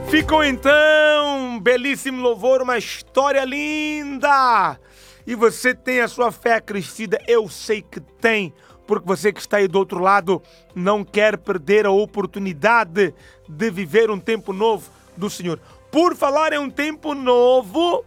Ficou então um belíssimo louvor, uma história linda. E você tem a sua fé crescida? Eu sei que tem, porque você que está aí do outro lado não quer perder a oportunidade de viver um tempo novo do Senhor. Por falar em um tempo novo,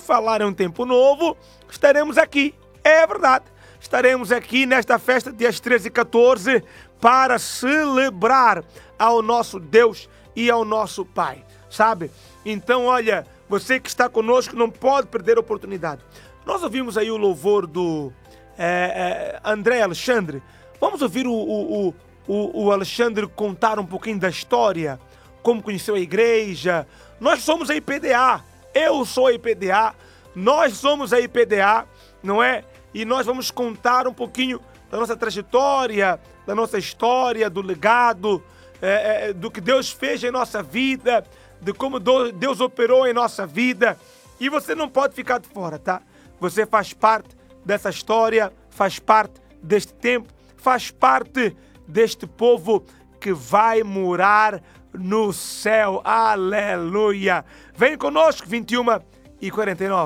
estaremos aqui. É verdade. Estaremos aqui nesta festa, dias 13 e 14, para celebrar ao nosso Deus e ao nosso Pai, sabe? Então, olha, você que está conosco não pode perder a oportunidade. Nós ouvimos aí o louvor do André Alexandre. Vamos ouvir o Alexandre contar um pouquinho da história, como conheceu a igreja. Nós somos a IPDA, eu sou a IPDA, nós somos a IPDA, não é? E nós vamos contar um pouquinho da nossa trajetória, da nossa história, do legado, do que Deus fez em nossa vida, de como Deus operou em nossa vida. E você não pode ficar de fora, tá? Você faz parte dessa história, faz parte deste tempo, faz parte deste povo que vai morar no céu. Aleluia! Vem conosco, 21h49.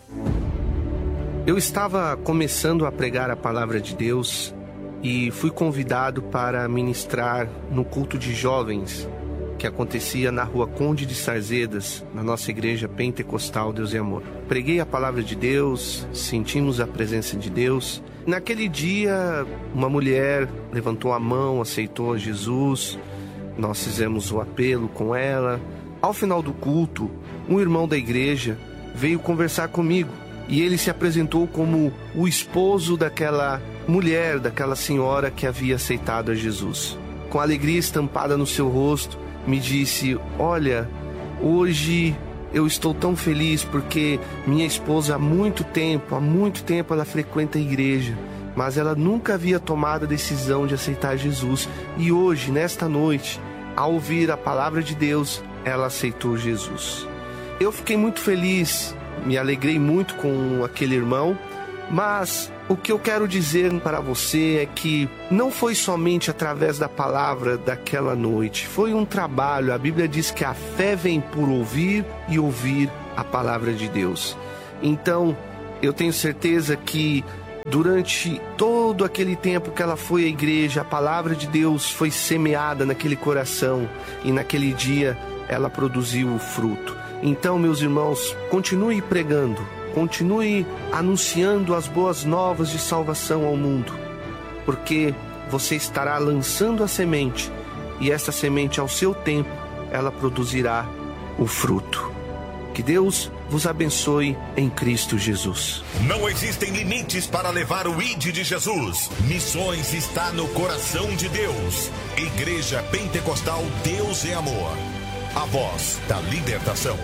Eu estava começando a pregar a palavra de Deus e fui convidado para ministrar no culto de jovens que acontecia na rua Conde de Sarzedas, na nossa igreja pentecostal Deus e Amor. Preguei a palavra de Deus, sentimos a presença de Deus. Naquele dia, uma mulher levantou a mão, aceitou Jesus, nós fizemos o apelo com ela. Ao final do culto, um irmão da igreja veio conversar comigo e ele se apresentou como o esposo daquela mulher, daquela senhora que havia aceitado a Jesus. Com alegria estampada no seu rosto, me disse: olha, hoje eu estou tão feliz porque minha esposa há muito tempo ela frequenta a igreja, mas ela nunca havia tomado a decisão de aceitar Jesus. E hoje, nesta noite, ao ouvir a palavra de Deus, ela aceitou Jesus. Eu fiquei muito feliz, me alegrei muito com aquele irmão, mas o que eu quero dizer para você é que não foi somente através da palavra daquela noite, foi um trabalho. A Bíblia diz que a fé vem por ouvir e ouvir a palavra de Deus. Então, eu tenho certeza que durante todo aquele tempo que ela foi à igreja, a palavra de Deus foi semeada naquele coração e naquele dia ela produziu o fruto. Então, meus irmãos, continue pregando, continue anunciando as boas novas de salvação ao mundo, porque você estará lançando a semente e essa semente, ao seu tempo, ela produzirá o fruto. Que Deus vos abençoe em Cristo Jesus. Não existem limites para levar o ID de Jesus. Missões está no coração de Deus. Igreja Pentecostal Deus é Amor. A voz da libertação.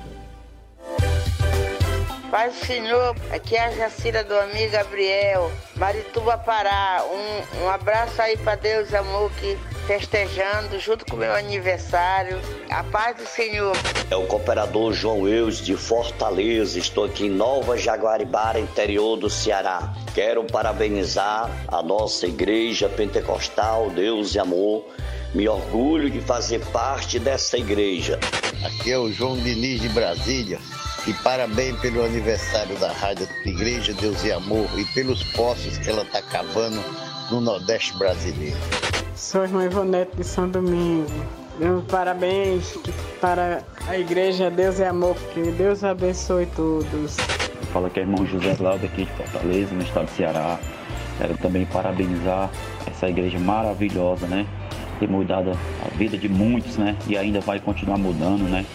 Paz do Senhor, aqui é a Jacira do amigo Gabriel, Marituba, Pará. Um abraço aí para Deus e Amor, que festejando junto com o meu aniversário. A paz do Senhor. É o cooperador João Eus de Fortaleza. Estou aqui em Nova Jaguaribara, interior do Ceará. Quero parabenizar a nossa igreja pentecostal Deus e Amor. Me orgulho de fazer parte dessa igreja. Aqui é o João Diniz de Brasília. E parabéns pelo aniversário da Rádio Igreja Deus e Amor e pelos poços que ela está cavando no Nordeste brasileiro. Sou a irmã Ivonete de São Domingo. Meus parabéns para a Igreja Deus e Amor, que Deus abençoe todos. Fala que é o irmão José Lauda aqui de Fortaleza, no estado do Ceará. Quero também parabenizar essa igreja maravilhosa, né? Tem mudado a vida de muitos, né? E ainda vai continuar mudando, né?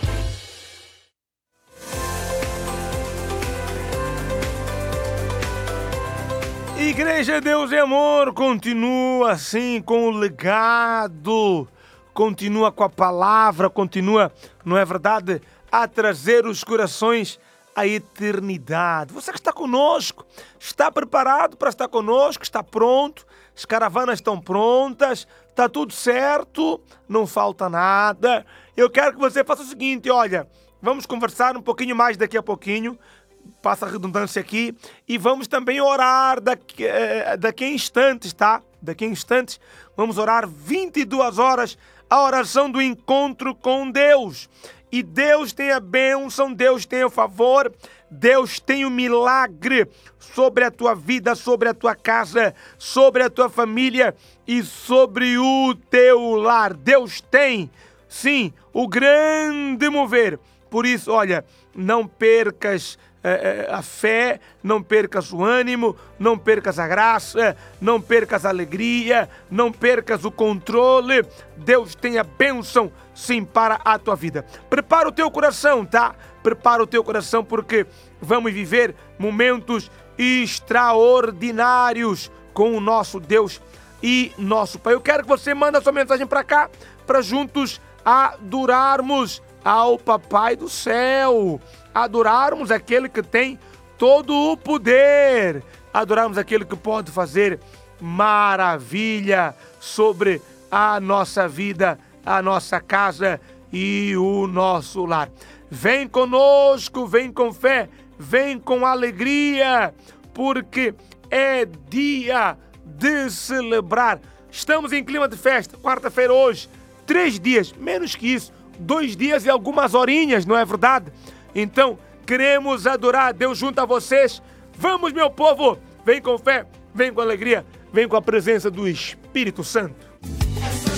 Igreja Deus e Amor continua assim com o legado, continua com a palavra, continua, não é verdade, a trazer os corações à eternidade. Você que está conosco, está preparado para estar conosco, está pronto, as caravanas estão prontas, está tudo certo, não falta nada. Eu quero que você faça o seguinte, olha, vamos conversar um pouquinho mais daqui a pouquinho, passa a redundância aqui, e vamos também orar daqui a instantes, tá? Daqui a instantes, vamos orar 22 horas, a oração do encontro com Deus. E Deus tem a bênção, Deus tem o favor, Deus tem o milagre sobre a tua vida, sobre a tua casa, sobre a tua família e sobre o teu lar. Deus tem, sim, o grande mover. Por isso, olha, não percas a fé, não percas o ânimo, não percas a graça, não percas a alegria, não percas o controle. Deus tem a bênção, sim, para a tua vida. Prepara o teu coração, tá? Prepara o teu coração, porque vamos viver momentos extraordinários com o nosso Deus e nosso Pai. Eu quero que você mande a sua mensagem para cá, para juntos adorarmos ao Papai do céu, adorarmos aquele que tem todo o poder, adorarmos aquele que pode fazer maravilha sobre a nossa vida, a nossa casa e o nosso lar. Vem conosco, vem com fé, vem com alegria, porque é dia de celebrar. Estamos em clima de festa, quarta-feira hoje, 3 dias, menos que isso, 2 dias e algumas horinhas, não é verdade? Então, queremos adorar a Deus junto a vocês. Vamos, meu povo, vem com fé, vem com alegria, vem com a presença do Espírito Santo.